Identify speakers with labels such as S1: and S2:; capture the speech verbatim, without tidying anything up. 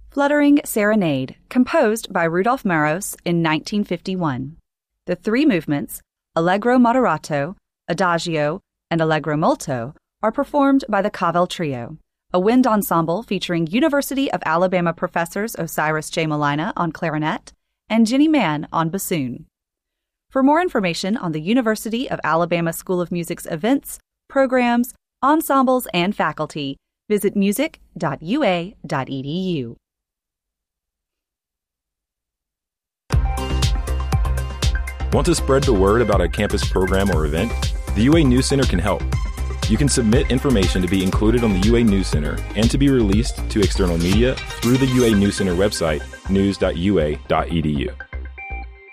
S1: Fluttering Serenade, composed by Rudolf Maros in nineteen fifty-one. The three movements, Allegro Moderato, Adagio, and Allegro Molto, are performed by the Cavell Trio, a wind ensemble featuring University of Alabama professors Osiris J. Molina on clarinet and Jenny Mann on bassoon. For more information on the University of Alabama School of Music's events, programs, ensembles, and faculty, visit music dot u a dot e d u.
S2: Want to spread the word about a campus program or event? The U A News Center can help. You can submit information to be included on the U A News Center and to be released to external media through the U A News Center website, news dot u a dot e d u.